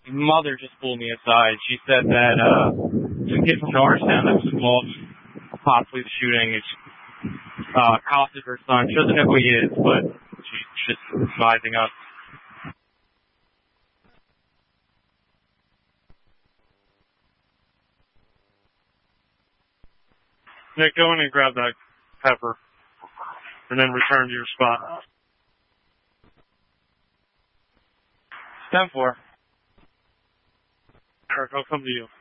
mother just pulled me aside. She said that some kid from Norristown that was involved in possibly the shooting is accosted her son. She doesn't know who he is, but she's just advising us. Nick, go in and grab that pepper, and then return to your spot. 10-4. Eric, I'll come to you.